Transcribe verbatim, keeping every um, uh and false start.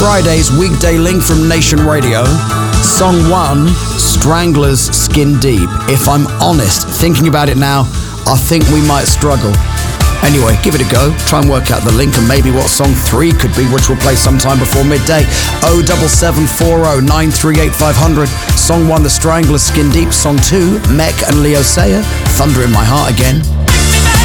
Friday's weekday link from Nation Radio. Song one, Stranglers, Skin Deep. If I'm honest, thinking about it now, I think we might struggle. Anyway, give it a go. Try and work out the link and maybe what song three could be, which we'll play sometime before midday. oh seven seven four oh nine three eight five hundred. Song one, The Stranglers, Skin Deep. Song two, Mech and Leo Sayer, Thunder in My Heart Again.